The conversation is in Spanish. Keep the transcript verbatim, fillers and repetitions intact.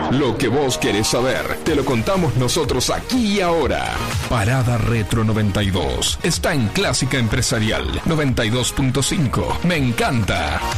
Lo que vos querés saber, te lo contamos nosotros aquí y ahora. Parada Retro noventa y dos está en Clásica Empresarial noventa y dos punto cinco. Me encanta.